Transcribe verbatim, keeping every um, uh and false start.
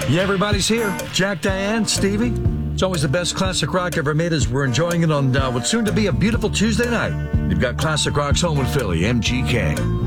Yeah, everybody's here. Jack, Diane, Stevie. It's always the best classic rock ever made as we're enjoying it on uh, what's soon to be a beautiful Tuesday night. You've got Classic Rock's Home in Philly, M G K.